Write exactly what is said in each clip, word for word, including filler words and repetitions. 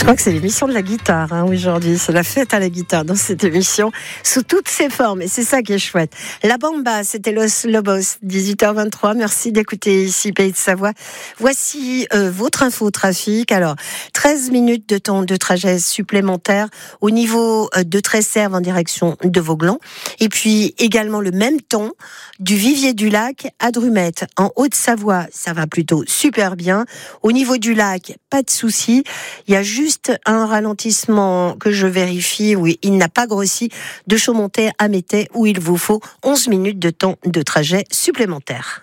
crois que c'est l'émission de la guitare hein, aujourd'hui. C'est la fête à la guitare dans cette émission, sous toutes ses formes. Et c'est ça qui est chouette. La Bamba, c'était Los Lobos, dix-huit heures vingt-trois. Merci d'écouter ici Pays de Savoie. Voici euh, votre info trafic. Alors, treize minutes de temps de trajet supplémentaire au niveau euh, de Tresserve en direction de Vauglan. Et puis également le même temps du Vivier du Lac à Drumette. En Haute-Savoie, ça va plutôt super bien. Au niveau du lac, pas de souci. Il y a juste un ralentissement que je vérifie où il n'a pas grossi de Chaumontet à Métais où il vous faut onze minutes de temps de trajet supplémentaire.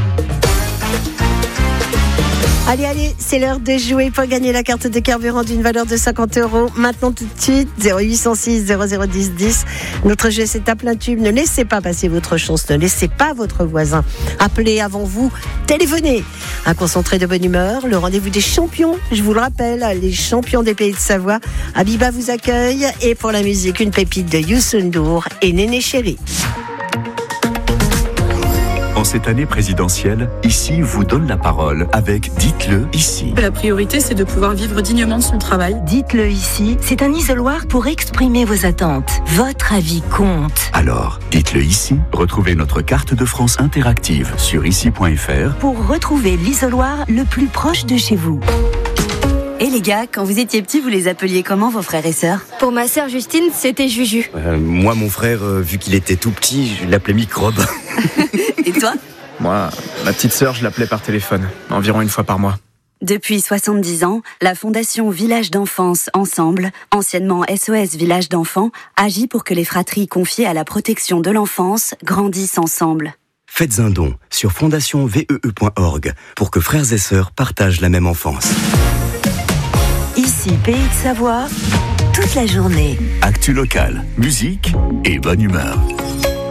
Allez, allez, c'est l'heure de jouer pour gagner la carte de carburant d'une valeur de cinquante euros. Maintenant, tout de suite, zéro huit cent six zéro zéro dix dix. Notre jeu, c'est à plein tube. Ne laissez pas passer votre chance. Ne laissez pas votre voisin appeler avant vous. Téléphonez. Un concentré de bonne humeur. Le rendez-vous des champions. Je vous le rappelle, les champions des Pays de Savoie. Abiba vous accueille. Et pour la musique, une pépite de Youssou N'Dour et Néné Chéri. En cette année présidentielle, Ici vous donne la parole avec Dites-le ici. La priorité, c'est de pouvoir vivre dignement de son travail. Dites-le ici, c'est un isoloir pour exprimer vos attentes. Votre avis compte. Alors, dites-le ici. Retrouvez notre carte de France interactive sur ici point f r pour retrouver l'isoloir le plus proche de chez vous. Et les gars, quand vous étiez petits, vous les appeliez comment vos frères et sœurs ? Pour ma sœur Justine, c'était Juju. Euh, moi, mon frère, euh, vu qu'il était tout petit, je l'appelais Microbe. Et toi ? Moi, ma petite sœur, je l'appelais par téléphone, environ une fois par mois. Depuis soixante-dix ans, la Fondation Village d'Enfance Ensemble, anciennement S O S Village d'Enfants, agit pour que les fratries confiées à la protection de l'enfance grandissent ensemble. Faites un don sur fondation v e e point org pour que frères et sœurs partagent la même enfance. Ici, Pays de Savoie, toute la journée. Actu local, musique et bonne humeur.